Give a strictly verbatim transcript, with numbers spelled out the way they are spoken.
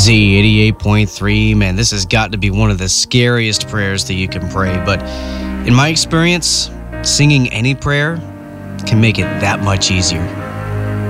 Z eighty-eight point three. Man, this has got to be one of the scariest prayers that you can pray. But in my experience, singing any prayer can make it that much easier.